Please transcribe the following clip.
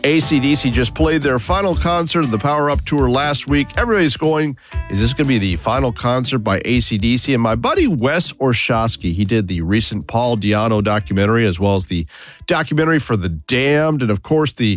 AC/DC just played their final concert of the Power Up Tour last week. Everybody's going, is this going to be the final concert by AC/DC? And my buddy Wes Orshowski, he did the recent Paul Di'Anno documentary as well as the documentary for The Damned and, of course, the